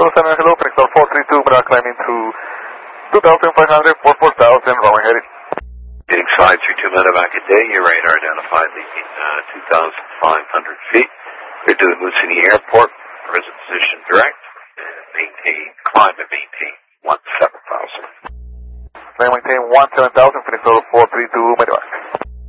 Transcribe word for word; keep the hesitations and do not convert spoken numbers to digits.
Center, hello, Phoenix Tower four three two, we're climbing to two thousand five hundred for four thousand, runway heading. Phoenix five three two medevac a day, your radar identified leaving uh, two thousand five hundred feet. We're to the Moose City Airport, present position direct, maintain, climb and maintain one seven thousand. Maintain one seven thousand, Phoenix Tower